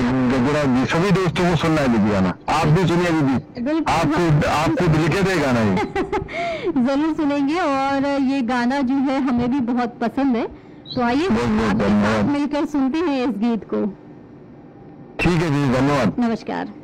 जरा सभी दोस्तों को सुनना है दीदी गाना। आप भी सुनिए दीदी, आपको लिखे थे गाना ये। जरूर सुनेंगे और ये गाना जो है हमें भी बहुत पसंद है, तो आइए आपके साथ मिलकर सुनते हैं इस गीत को। ठीक है जी, धन्यवाद, नमस्कार।